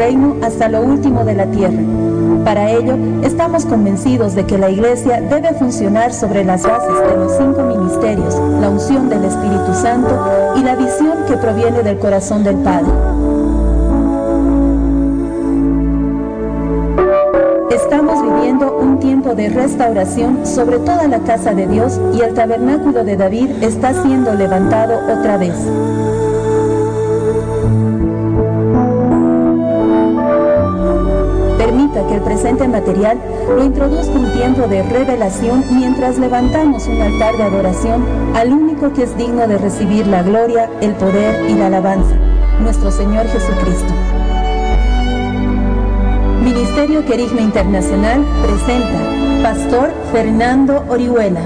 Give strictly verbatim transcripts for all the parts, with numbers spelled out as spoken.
reino hasta lo último de la tierra. Para ello, estamos convencidos de que la Iglesia debe funcionar sobre las bases de los cinco ministerios, la unción del Espíritu Santo y la visión que proviene del corazón del Padre. Estamos viviendo un tiempo de restauración sobre toda la casa de Dios y el tabernáculo de David está siendo levantado otra vez. Permita que el presente material lo introduzca un tiempo de revelación mientras levantamos un altar de adoración al único que es digno de recibir la gloria, el poder y la alabanza, nuestro Señor Jesucristo. Ministerio Querigma Internacional presenta Pastor Fernando Orihuela.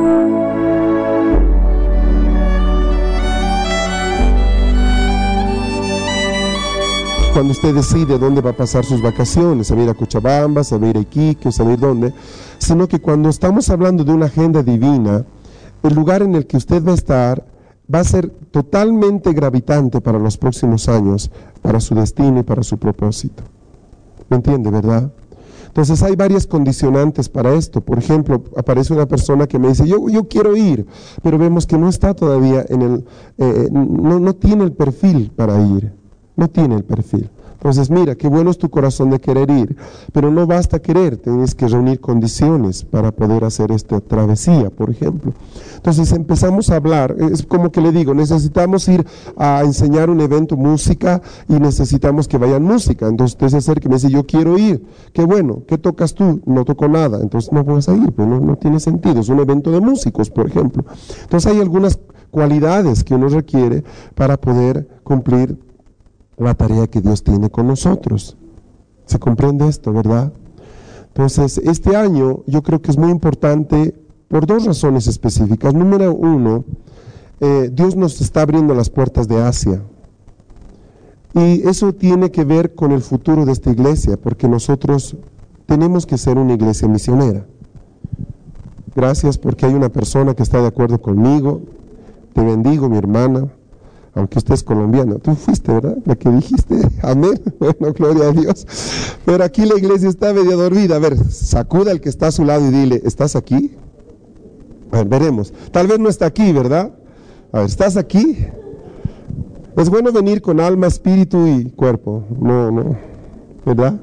Cuando usted decide dónde va a pasar sus vacaciones, a ir a Cochabamba, a ir a Iquique, a ir dónde, sino que cuando estamos hablando de una agenda divina, el lugar en el que usted va a estar va a ser totalmente gravitante para los próximos años, para su destino y para su propósito. ¿Me entiende, verdad? Entonces hay varias condicionantes para esto. Por ejemplo, aparece una persona que me dice, yo, yo quiero ir, pero vemos que no está todavía en el, eh, no, no tiene el perfil para ir. No tiene el perfil. Entonces, mira, qué bueno es tu corazón de querer ir, pero no basta querer, tienes que reunir condiciones para poder hacer esta travesía, por ejemplo. Entonces empezamos a hablar, es como que le digo, necesitamos ir a enseñar un evento música y necesitamos que vayan música. Entonces usted se acerca y me dice, yo quiero ir. Qué bueno, ¿qué tocas tú? No toco nada, entonces no vas a ir, pues no, no tiene sentido, es un evento de músicos, por ejemplo. Entonces hay algunas cualidades que uno requiere para poder cumplir la tarea que Dios tiene con nosotros. ¿Se comprende esto, verdad? Entonces, este año yo creo que es muy importante por dos razones específicas. Número uno, eh, Dios nos está abriendo las puertas de Asia. Y eso tiene que ver con el futuro de esta iglesia, porque nosotros tenemos que ser una iglesia misionera. Gracias porque hay una persona que está de acuerdo conmigo. Te bendigo, mi hermana. Aunque usted es colombiana, tú fuiste, ¿verdad? La que dijiste, amén, bueno, gloria a Dios. Pero aquí la iglesia está medio dormida. A ver, sacuda al que está a su lado y dile, ¿estás aquí? A ver, veremos. Tal vez no está aquí, ¿verdad? A ver, ¿estás aquí? Es bueno venir con alma, espíritu y cuerpo. No, no, ¿verdad?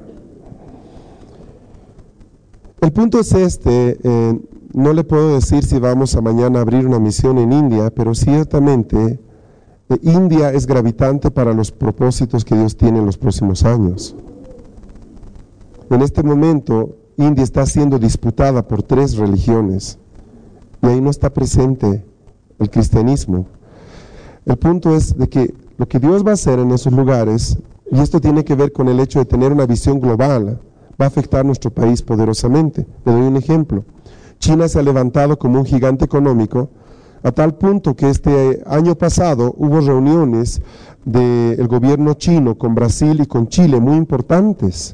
El punto es este, eh, no le puedo decir si vamos a mañana a abrir una misión en India, pero ciertamente India es gravitante para los propósitos que Dios tiene en los próximos años. En este momento, India está siendo disputada por tres religiones y ahí no está presente el cristianismo. El punto es de que lo que Dios va a hacer en esos lugares, y esto tiene que ver con el hecho de tener una visión global, va a afectar a nuestro país poderosamente. Le doy un ejemplo. China se ha levantado como un gigante económico, a tal punto que este año pasado hubo reuniones del gobierno chino con Brasil y con Chile muy importantes.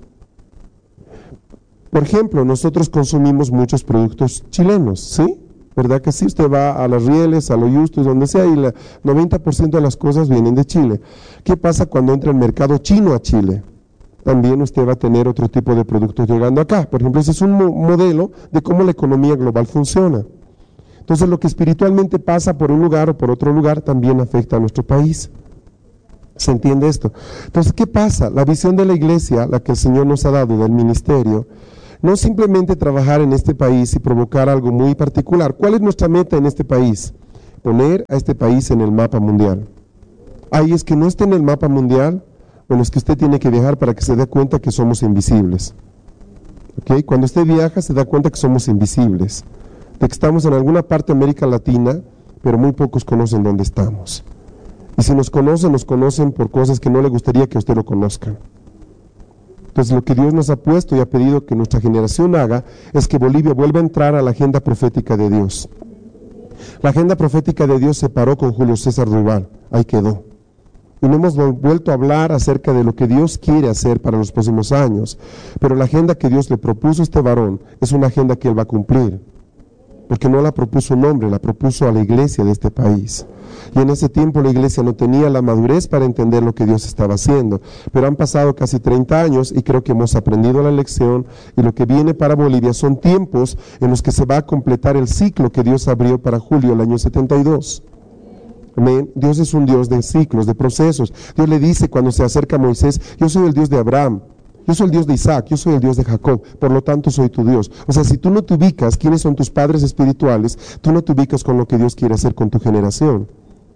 Por ejemplo, nosotros consumimos muchos productos chilenos, ¿sí? ¿Verdad que sí? Usted va a las Rieles, a los Justus, donde sea, y el noventa por ciento de las cosas vienen de Chile. ¿Qué pasa cuando entra el mercado chino a Chile? También usted va a tener otro tipo de productos llegando acá. Por ejemplo, ese es un mo- modelo de cómo la economía global funciona. Entonces, lo que espiritualmente pasa por un lugar o por otro lugar también afecta a nuestro país. ¿Se entiende esto? Entonces, ¿qué pasa? La visión de la iglesia, la que el Señor nos ha dado del ministerio, no simplemente trabajar en este país y provocar algo muy particular. ¿Cuál es nuestra meta en este país? Poner a este país en el mapa mundial. Ahí es que no esté en el mapa mundial, bueno, es que usted tiene que viajar para que se dé cuenta que somos invisibles. ¿Okay? Cuando usted viaja se da cuenta que somos invisibles. De que estamos en alguna parte de América Latina, pero muy pocos conocen dónde estamos. Y si nos conocen, nos conocen por cosas que no le gustaría que usted lo conozca. Entonces, lo que Dios nos ha puesto y ha pedido que nuestra generación haga es que Bolivia vuelva a entrar a la agenda profética de Dios. La agenda profética de Dios se paró con Julio César Ruibal, ahí quedó. Y no hemos vuelto a hablar acerca de lo que Dios quiere hacer para los próximos años, pero la agenda que Dios le propuso a este varón es una agenda que él va a cumplir. porque no la propuso un hombre, la propuso a la iglesia de este país. Y en ese tiempo la iglesia no tenía la madurez para entender lo que Dios estaba haciendo. Pero han pasado casi treinta años y creo que hemos aprendido la lección, y lo que viene para Bolivia son tiempos en los que se va a completar el ciclo que Dios abrió para julio del año setenta y dos. Amén. Dios es un Dios de ciclos, de procesos. Dios le dice cuando se acerca a Moisés: yo soy el Dios de Abraham, yo soy el Dios de Isaac, yo soy el Dios de Jacob, por lo tanto soy tu Dios. O sea, si tú no te ubicas quiénes son tus padres espirituales, tú no te ubicas con lo que Dios quiere hacer con tu generación.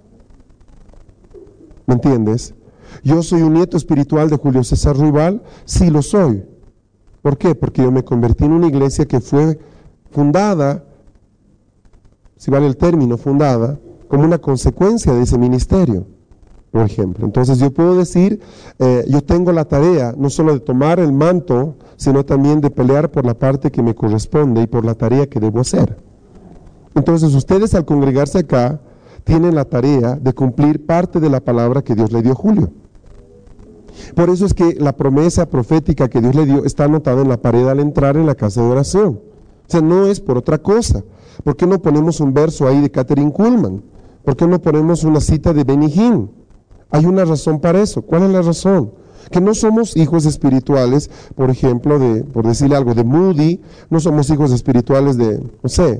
¿Me entiendes? Yo soy un nieto espiritual de Julio César Ruibal, sí lo soy. ¿Por qué? Porque yo me convertí en una iglesia que fue fundada, si vale el término, fundada, como una consecuencia de ese ministerio, por ejemplo. Entonces yo puedo decir, eh, yo tengo la tarea no solo de tomar el manto, sino también de pelear por la parte que me corresponde y por la tarea que debo hacer. Entonces ustedes, al congregarse acá, tienen la tarea de cumplir parte de la palabra que Dios le dio a Julio. Por eso es que la promesa profética que Dios le dio está anotada en la pared al entrar en la casa de oración. O sea, no es por otra cosa. ¿Por qué no ponemos un verso ahí de Katherine Kuhlman? ¿Por qué no ponemos una cita de Benny Hinn? Hay una razón para eso. ¿Cuál es la razón? Que no somos hijos espirituales, por ejemplo, de, por decirle algo, de Moody, no somos hijos espirituales de, no sé,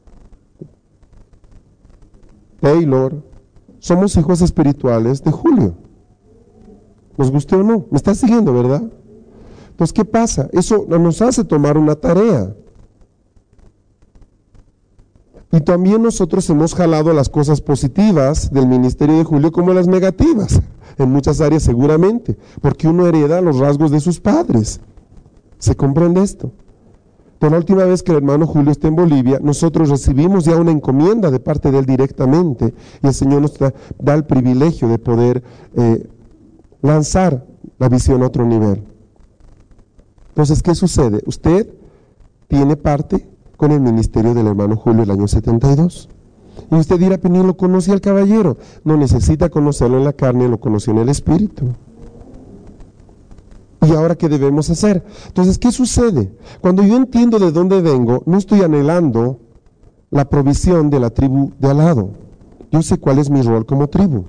Taylor, somos hijos espirituales de Julio. ¿Nos guste o no? ¿Me estás siguiendo, verdad? Entonces, ¿qué pasa? Eso nos hace tomar una tarea. Y también nosotros hemos jalado las cosas positivas del ministerio de Julio como las negativas, en muchas áreas seguramente, porque uno hereda los rasgos de sus padres. ¿Se comprende esto? Entonces, la última vez que el hermano Julio está en Bolivia, nosotros recibimos ya una encomienda de parte de él directamente, y el Señor nos da, da el privilegio de poder eh, lanzar la visión a otro nivel. Entonces, ¿qué sucede? Usted tiene parte con el ministerio del hermano Julio el año setenta y dos. Y usted dirá, pero ni lo conocía al caballero. No necesita conocerlo en la carne, lo conoció en el espíritu. ¿Y ahora qué debemos hacer? Entonces, ¿qué sucede? Cuando yo entiendo de dónde vengo, no estoy anhelando la provisión de la tribu de al lado. Yo sé cuál es mi rol como tribu.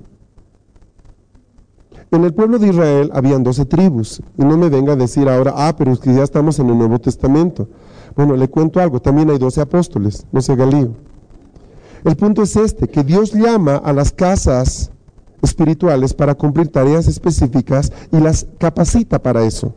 En el pueblo de Israel habían doce tribus, y no me venga a decir ahora, ah, pero es que ya estamos en el Nuevo Testamento. Bueno, le cuento algo, también hay doce apóstoles, no se haga lío. El punto es este, que Dios llama a las casas espirituales para cumplir tareas específicas y las capacita para eso.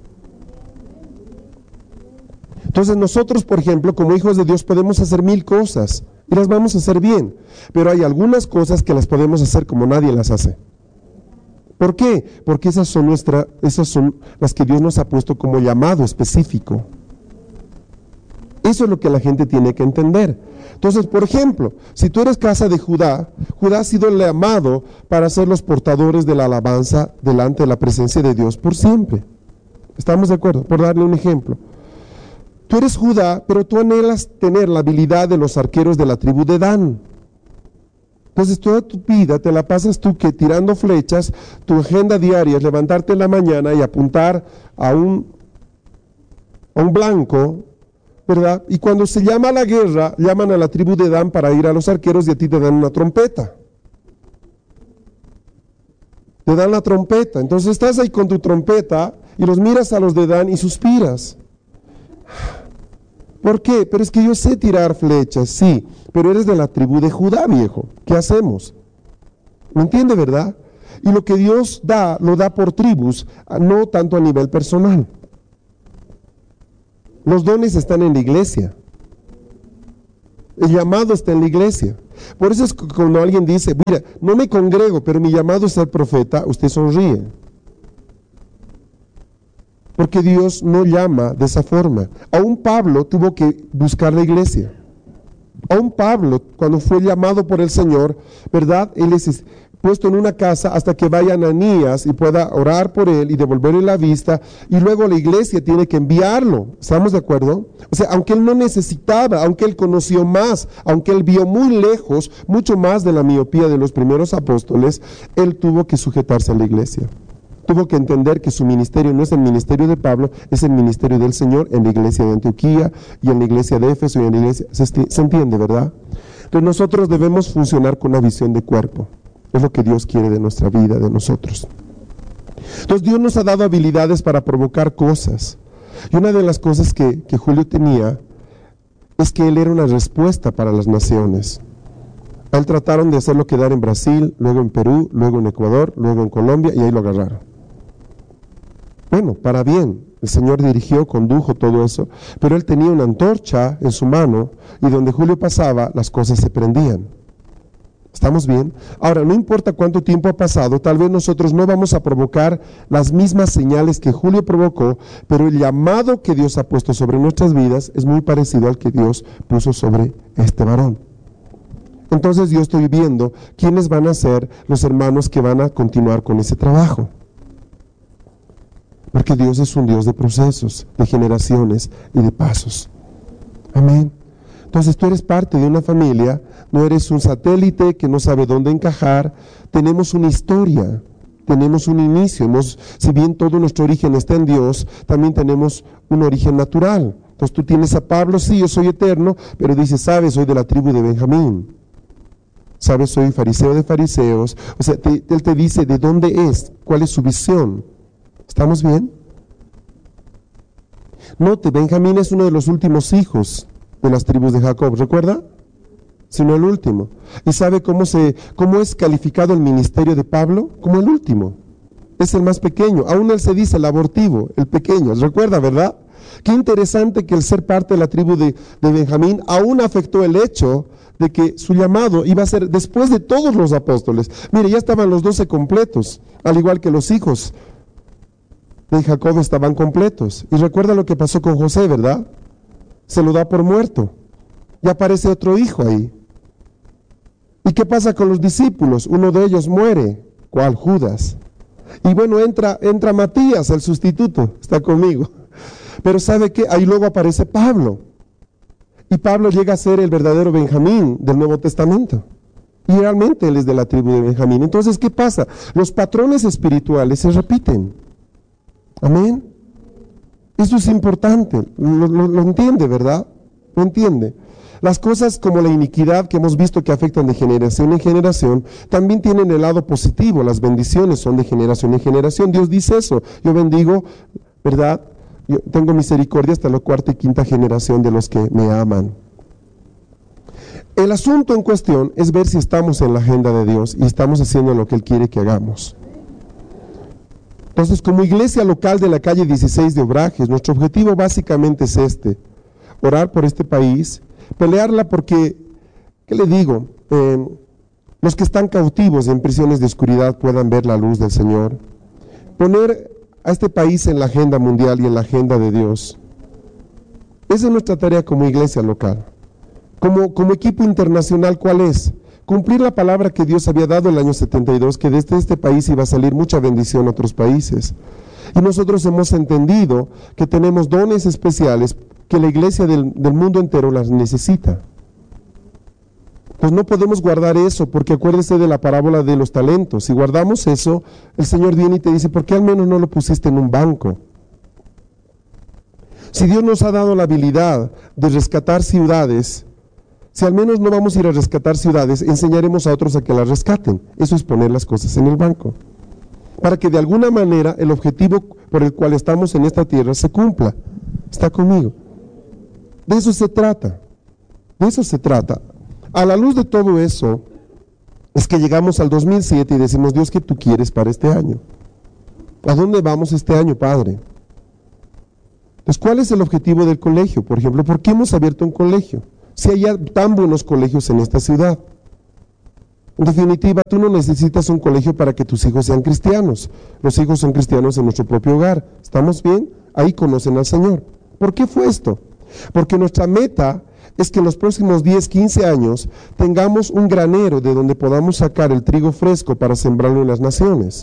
Entonces nosotros, por ejemplo, como hijos de Dios podemos hacer mil cosas y las vamos a hacer bien, pero hay algunas cosas que las podemos hacer como nadie las hace. ¿Por qué? Porque esas son, nuestra, esas son las que Dios nos ha puesto como llamado específico. Eso es lo que la gente tiene que entender. Entonces, por ejemplo, si tú eres casa de Judá, Judá ha sido llamado para ser los portadores de la alabanza delante de la presencia de Dios por siempre. ¿Estamos de acuerdo? Por darle un ejemplo. Tú eres Judá, pero tú anhelas tener la habilidad de los arqueros de la tribu de Dan. Entonces toda tu vida te la pasas tú que tirando flechas, tu agenda diaria es levantarte en la mañana y apuntar a un, a un blanco, ¿verdad? Y cuando se llama a la guerra, llaman a la tribu de Dan para ir a los arqueros y a ti te dan una trompeta. Te dan la trompeta. Entonces estás ahí con tu trompeta y los miras a los de Dan y suspiras. ¿Por qué? Pero es que yo sé tirar flechas, sí, pero eres de la tribu de Judá, viejo. ¿Qué hacemos? ¿Me entiende, verdad? Y lo que Dios da, lo da por tribus, no tanto a nivel personal. Los dones están en la iglesia. El llamado está en la iglesia. Por eso es que cuando alguien dice, mira, no me congrego, pero mi llamado es ser profeta, usted sonríe. Porque Dios no llama de esa forma. Aún Pablo tuvo que buscar la iglesia. Aún Pablo, cuando fue llamado por el Señor, ¿verdad? Él es puesto en una casa hasta que vaya Ananías y pueda orar por él y devolverle la vista, y luego la iglesia tiene que enviarlo. ¿Estamos de acuerdo? O sea, aunque él no necesitaba, aunque él conoció más, aunque él vio muy lejos, mucho más de la miopía de los primeros apóstoles, él tuvo que sujetarse a la iglesia. Tuvo que entender que su ministerio no es el ministerio de Pablo, es el ministerio del Señor en la iglesia de Antioquía y en la iglesia de Éfeso y en la iglesia, se, se entiende, ¿verdad? Entonces nosotros debemos funcionar con una visión de cuerpo, es lo que Dios quiere de nuestra vida, de nosotros. Entonces Dios nos ha dado habilidades para provocar cosas, y una de las cosas que, que Julio tenía es que él era una respuesta para las naciones. A él trataron de hacerlo quedar en Brasil, luego en Perú, luego en Ecuador, luego en Colombia, y ahí lo agarraron. Bueno, para bien, el Señor dirigió, condujo todo eso, pero él tenía una antorcha en su mano, y donde Julio pasaba, las cosas se prendían. ¿Estamos bien? Ahora, no importa cuánto tiempo ha pasado, tal vez nosotros no vamos a provocar las mismas señales que Julio provocó, pero el llamado que Dios ha puesto sobre nuestras vidas es muy parecido al que Dios puso sobre este varón. Entonces yo estoy viendo quiénes van a ser los hermanos que van a continuar con ese trabajo. Porque Dios es un Dios de procesos, de generaciones y de pasos. Amén. Entonces tú eres parte de una familia, no eres un satélite que no sabe dónde encajar. Tenemos una historia, tenemos un inicio. Hemos, si bien todo nuestro origen está en Dios, también tenemos un origen natural. Entonces tú tienes a Pablo, sí, yo soy eterno, pero dices, sabes, soy de la tribu de Benjamín. Sabes, soy fariseo de fariseos. O sea, te, él te dice de dónde es, cuál es su visión. ¿Estamos bien? Note, Benjamín es uno de los últimos hijos de las tribus de Jacob, ¿recuerda? Sino el último. ¿Y sabe cómo, se, cómo es calificado el ministerio de Pablo? Como el último. Es el más pequeño. Aún él se dice el abortivo, el pequeño. ¿Recuerda, verdad? Qué interesante que el ser parte de la tribu de, de Benjamín aún afectó el hecho de que su llamado iba a ser después de todos los apóstoles. Mire, ya estaban los doce completos, al igual que los hijos de Jacob estaban completos. Y recuerda lo que pasó con José, ¿verdad? Se lo da por muerto. Ya aparece otro hijo ahí. ¿Y qué pasa con los discípulos? Uno de ellos muere. ¿Cuál? Judas. Y bueno, entra, entra Matías, el sustituto, está conmigo. Pero ¿sabe qué? Ahí luego aparece Pablo. Y Pablo llega a ser el verdadero Benjamín del Nuevo Testamento. Y realmente él es de la tribu de Benjamín. Entonces, ¿qué pasa? Los patrones espirituales se repiten. Amén. Eso es importante. Lo, lo, lo entiende, ¿verdad? Lo entiende. Las cosas como la iniquidad que hemos visto que afectan de generación en generación, también tienen el lado positivo. Las bendiciones son de generación en generación. Dios dice eso. Yo bendigo, ¿verdad? Yo tengo misericordia hasta la cuarta y quinta generación de los que me aman. El asunto en cuestión es ver si estamos en la agenda de Dios y estamos haciendo lo que Él quiere que hagamos. Entonces, como iglesia local de la calle dieciséis de Obrajes, nuestro objetivo básicamente es este: orar por este país, pelearla porque, ¿qué le digo? Eh, los que están cautivos en prisiones de oscuridad puedan ver la luz del Señor, poner a este país en la agenda mundial y en la agenda de Dios. Esa es nuestra tarea como iglesia local. Como, como equipo internacional, ¿cuál es? Cumplir la palabra que Dios había dado en el año setenta y dos, que desde este país iba a salir mucha bendición a otros países. Y nosotros hemos entendido que tenemos dones especiales que la iglesia del, del mundo entero las necesita. Pues no podemos guardar eso, porque acuérdese de la parábola de los talentos. Si guardamos eso, el Señor viene y te dice, ¿por qué al menos no lo pusiste en un banco? Si Dios nos ha dado la habilidad de rescatar ciudades, si al menos no vamos a ir a rescatar ciudades, enseñaremos a otros a que las rescaten. Eso es poner las cosas en el banco, para que de alguna manera el objetivo por el cual estamos en esta tierra se cumpla. ¿Está conmigo? De eso se trata, de eso se trata. A la luz de todo eso, es que llegamos al dos mil siete y decimos, Dios, ¿qué tú quieres para este año? ¿A dónde vamos este año, Padre? Entonces, ¿cuál es el objetivo del colegio? Por ejemplo, ¿por qué hemos abierto un colegio? Si hay tan buenos colegios en esta ciudad. En definitiva, tú no necesitas un colegio para que tus hijos sean cristianos. Los hijos son cristianos en nuestro propio hogar. ¿Estamos bien? Ahí conocen al Señor. ¿Por qué fue esto? Porque nuestra meta es que en los próximos diez, quince años tengamos un granero de donde podamos sacar el trigo fresco para sembrarlo en las naciones.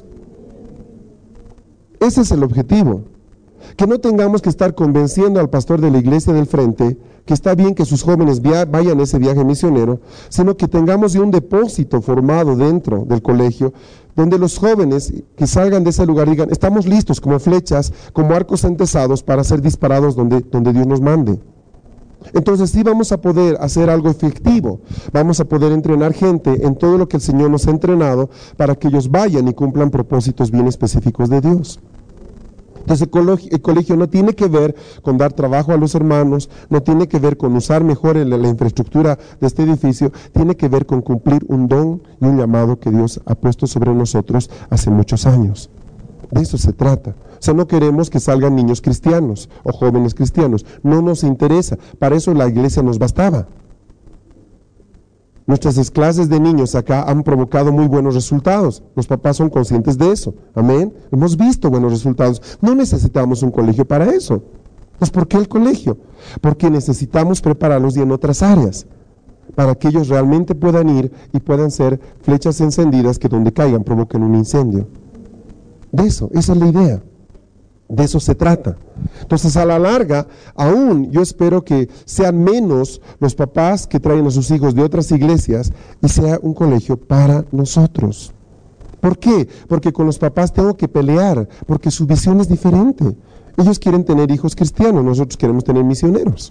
Ese es el objetivo. Que no tengamos que estar convenciendo al pastor de la iglesia del frente que está bien que sus jóvenes via- vayan a ese viaje misionero, sino que tengamos ya un depósito formado dentro del colegio, donde los jóvenes que salgan de ese lugar digan, estamos listos como flechas, como arcos entesados para ser disparados donde, donde Dios nos mande. Entonces sí vamos a poder hacer algo efectivo, vamos a poder entrenar gente en todo lo que el Señor nos ha entrenado para que ellos vayan y cumplan propósitos bien específicos de Dios. Entonces el colegio no tiene que ver con dar trabajo a los hermanos, no tiene que ver con usar mejor el, la infraestructura de este edificio, tiene que ver con cumplir un don y un llamado que Dios ha puesto sobre nosotros hace muchos años. De eso se trata. O sea, no queremos que salgan niños cristianos o jóvenes cristianos, no nos interesa, para eso la iglesia nos bastaba. Nuestras clases de niños acá han provocado muy buenos resultados, los papás son conscientes de eso, amén, hemos visto buenos resultados, no necesitamos un colegio para eso. Pues ¿por qué el colegio? Porque necesitamos prepararlos y en otras áreas, para que ellos realmente puedan ir y puedan ser flechas encendidas que donde caigan provoquen un incendio. De eso, esa es la idea. De eso se trata. Entonces, a la larga, aún yo espero que sean menos los papás que traen a sus hijos de otras iglesias y sea un colegio para nosotros. ¿Por qué? Porque con los papás tengo que pelear, porque su visión es diferente. Ellos quieren tener hijos cristianos, nosotros queremos tener misioneros.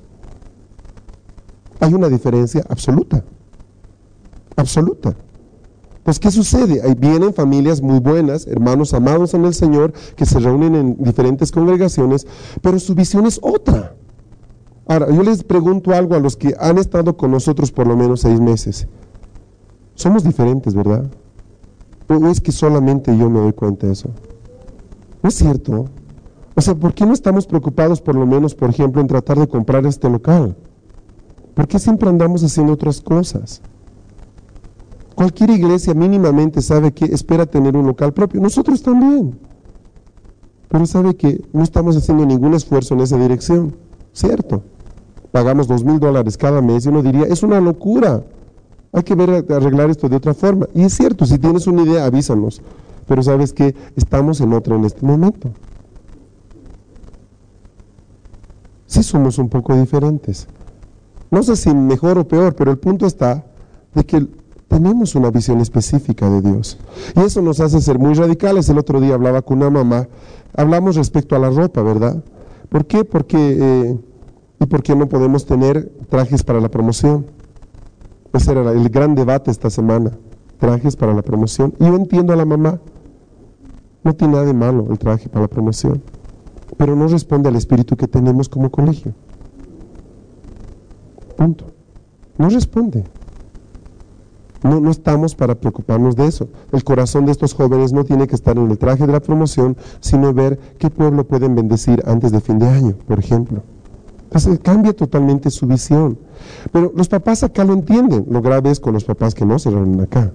Hay una diferencia absoluta. Absoluta. Pues, ¿qué sucede? Ahí vienen familias muy buenas, hermanos amados en el Señor, que se reúnen en diferentes congregaciones, pero su visión es otra. Ahora, yo les pregunto algo a los que han estado con nosotros por lo menos seis meses. Somos diferentes, ¿verdad? ¿O es que solamente yo me doy cuenta de eso? ¿No es cierto? O sea, ¿por qué no estamos preocupados por lo menos, por ejemplo, en tratar de comprar este local? ¿Por qué siempre andamos haciendo otras cosas? Cualquier iglesia mínimamente sabe que espera tener un local propio, nosotros también, pero sabe que no estamos haciendo ningún esfuerzo en esa dirección, ¿cierto? Pagamos dos mil dólares cada mes y uno diría, es una locura, hay que ver arreglar esto de otra forma, y es cierto, si tienes una idea avísanos, pero sabes que estamos en otra en este momento. Sí somos un poco diferentes, no sé si mejor o peor, pero el punto está de que tenemos una visión específica de Dios. Y eso nos hace ser muy radicales. El otro día hablaba con una mamá, hablamos respecto a la ropa, ¿verdad? ¿Por qué? Porque, eh, ¿y por qué no podemos tener trajes para la promoción? Ese era el gran debate esta semana, trajes para la promoción. Y yo entiendo a la mamá, no tiene nada de malo el traje para la promoción, pero no responde al espíritu que tenemos como colegio. Punto. No responde. No, no estamos para preocuparnos de eso. El corazón de estos jóvenes no tiene que estar en el traje de la promoción, sino ver qué pueblo pueden bendecir antes de fin de año, por ejemplo. Entonces cambia totalmente su visión. Pero los papás acá lo entienden. Lo grave es con los papás que no se reúnen acá.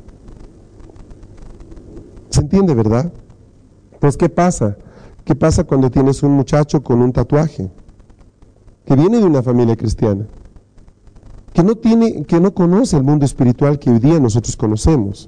¿Se entiende, verdad? Pues ¿qué pasa? ¿Qué pasa cuando tienes un muchacho con un tatuaje que viene de una familia cristiana? que no tiene, que no conoce el mundo espiritual que hoy día nosotros conocemos.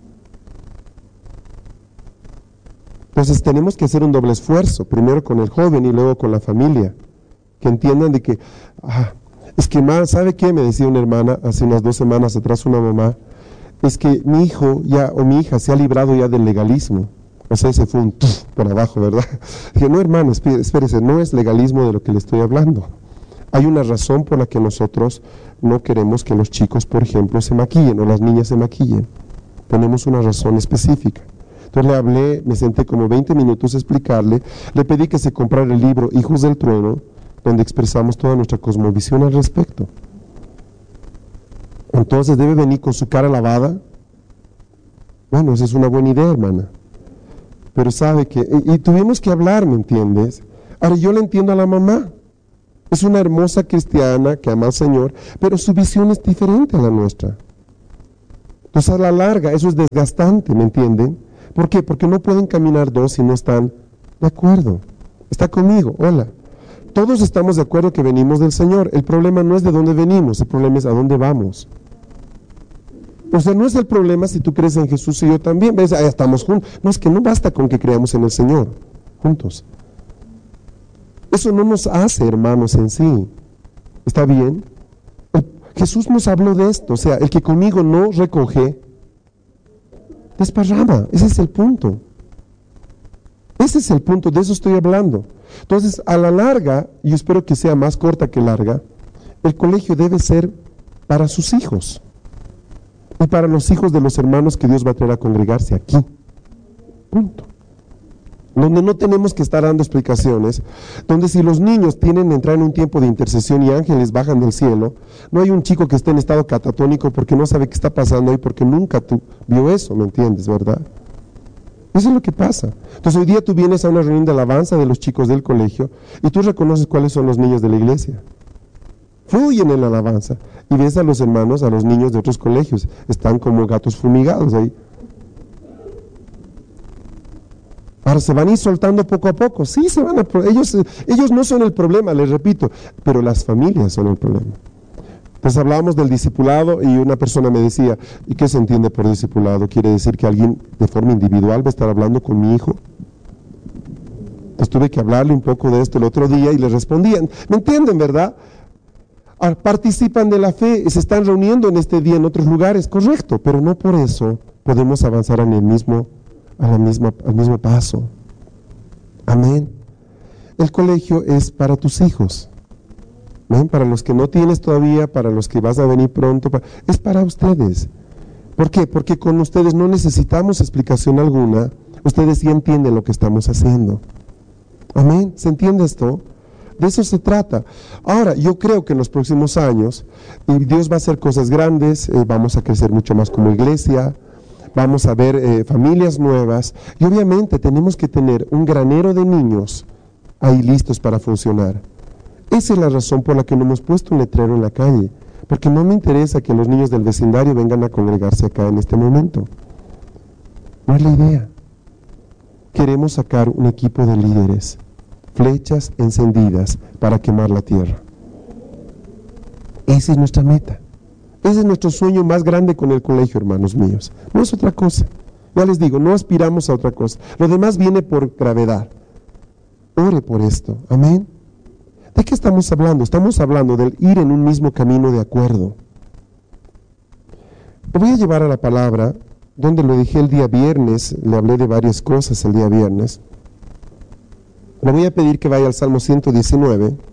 Entonces tenemos que hacer un doble esfuerzo, primero con el joven y luego con la familia, que entiendan de que, ah, es que más, ¿sabe qué? Me decía una hermana hace unas dos semanas atrás, una mamá, es que mi hijo ya o mi hija se ha librado ya del legalismo. O sea, ese fue un tuf por abajo, ¿verdad? Dije, no, hermano, espérese, no es legalismo de lo que le estoy hablando. Hay una razón por la que nosotros no queremos que los chicos, por ejemplo, se maquillen o las niñas se maquillen. Tenemos una razón específica. Entonces le hablé, me senté como veinte minutos a explicarle, le pedí que se comprara el libro Hijos del Trueno, donde expresamos toda nuestra cosmovisión al respecto. Entonces debe venir con su cara lavada. Bueno, esa es una buena idea, hermana. Pero sabe que, y, y tuvimos que hablar, ¿me entiendes? Ahora yo le entiendo a la mamá. Es una hermosa cristiana que ama al Señor, pero su visión es diferente a la nuestra. Entonces a la larga eso es desgastante, ¿me entienden? ¿Por qué? Porque no pueden caminar dos si no están de acuerdo. Está conmigo, hola. Todos estamos de acuerdo que venimos del Señor. El problema no es de dónde venimos, el problema es a dónde vamos. O sea, no es el problema si tú crees en Jesús y yo también. ¿Ves? Ahí estamos juntos. No, es que no basta con que creamos en el Señor, juntos. Eso no nos hace hermanos en sí. ¿Está bien? El, Jesús nos habló de esto, o sea, el que conmigo no recoge, desparrama. Ese es el punto. Ese es el punto, de eso estoy hablando. Entonces, a la larga, y espero que sea más corta que larga, el colegio debe ser para sus hijos y para los hijos de los hermanos que Dios va a traer a congregarse aquí. Punto. Donde no tenemos que estar dando explicaciones, donde si los niños tienen que entrar en un tiempo de intercesión y ángeles bajan del cielo, no hay un chico que esté en estado catatónico porque no sabe qué está pasando ahí, porque nunca tú vio eso, ¿me entiendes, verdad? Eso es lo que pasa. Entonces hoy día tú vienes a una reunión de alabanza de los chicos del colegio y tú reconoces cuáles son los niños de la iglesia. Fluyen en la alabanza y ves a los hermanos, a los niños de otros colegios, están como gatos fumigados ahí. Ahora se van a ir soltando poco a poco. Sí, se van a, ellos, ellos no son el problema, les repito, pero las familias son el problema. Entonces hablábamos del discipulado y una persona me decía, ¿y qué se entiende por discipulado? ¿Quiere decir que alguien de forma individual va a estar hablando con mi hijo? Entonces tuve que hablarle un poco de esto el otro día y le respondían, ¿me entienden, verdad? Ah, participan de la fe, se están reuniendo en este día en otros lugares, correcto, pero no por eso podemos avanzar en el mismo, a la misma, al mismo paso. Amén. El colegio es para tus hijos. ¿Ven? Para los que no tienes todavía, para los que vas a venir pronto, para, es para ustedes. ¿Por qué? Porque con ustedes no necesitamos explicación alguna, ustedes sí entienden lo que estamos haciendo. Amén, ¿se entiende esto? De eso se trata. Ahora, yo creo que en los próximos años, y Dios va a hacer cosas grandes, eh, vamos a crecer mucho más como iglesia, vamos a ver eh, familias nuevas, y obviamente tenemos que tener un granero de niños ahí listos para funcionar. Esa es la razón por la que no hemos puesto un letrero en la calle, porque no me interesa que los niños del vecindario vengan a congregarse acá en este momento. No es la idea. Queremos sacar un equipo de líderes, flechas encendidas para quemar la tierra. Esa es nuestra meta. Ese es nuestro sueño más grande con el colegio, hermanos míos. No es otra cosa. Ya les digo, no aspiramos a otra cosa. Lo demás viene por gravedad. Ore por esto. Amén. ¿De qué estamos hablando? Estamos hablando del ir en un mismo camino de acuerdo. Lo voy a llevar a la palabra, donde lo dije el día viernes, le hablé de varias cosas el día viernes. Le voy a pedir que vaya al Salmo ciento diecinueve.